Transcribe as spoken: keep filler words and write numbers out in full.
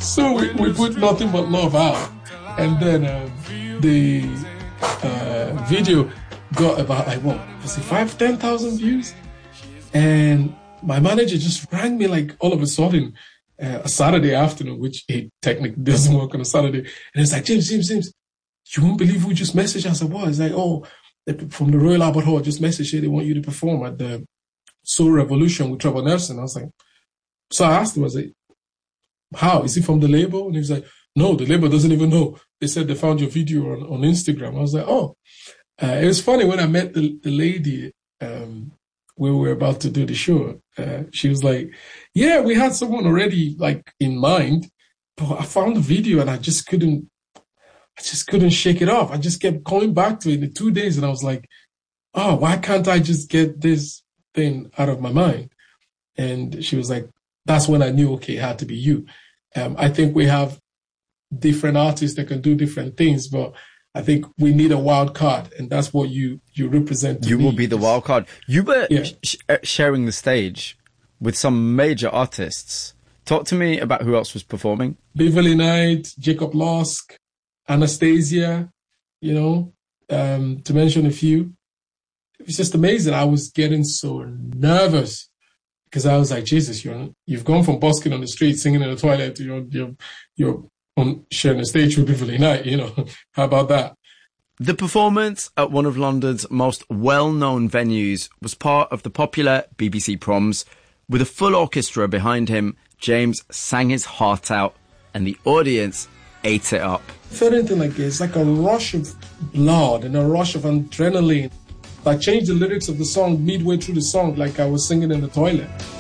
So we, we put Nothing But Love out. And then uh, the uh, video got about, like, what, was it five, ten thousand views? And my manager just rang me, like, all of a sudden, uh, a Saturday afternoon, which he technically doesn't work on a Saturday. And it's like, James, James, James, you won't believe who just messaged. I said, what? It's like, oh, from the Royal Albert Hall, just messaged you. They want you to perform at the Soul Revolution with Trevor Nelson. I was like, so I asked him, I was like, how? Is he from the label? And he was like, no, the label doesn't even know. They said they found your video on, on Instagram. I was like, oh. Uh, it was funny when I met the, the lady um, where we were about to do the show. Uh, she was like, yeah, we had someone already like in mind, but I found the video and I just couldn't, I just couldn't shake it off. I just kept coming back to it in two days. And I was like, oh, why can't I just get this thing out of my mind? And she was like, that's when I knew, okay, it had to be you. Um, I think we have different artists that can do different things, but I think we need a wild card, and that's what you you represent. To you me. will be the wild card. You were yeah. sh- sharing the stage with some major artists. Talk to me about who else was performing. Beverly Knight, Jacob Losk, Anastasia, you know, um, to mention a few. It was just amazing. I was getting so nervous because I was like, Jesus, you're, you've gone from busking on the street, singing in the toilet, to you're, you're, you're on sharing the stage with Beverly Knight, you know. How about that? The performance at one of London's most well-known venues was part of the popular B B C Proms. With a full orchestra behind him, James sang his heart out and the audience ate it up. I felt anything like this, like a rush of blood and a rush of adrenaline. I changed the lyrics of the song midway through the song like I was singing in the toilet.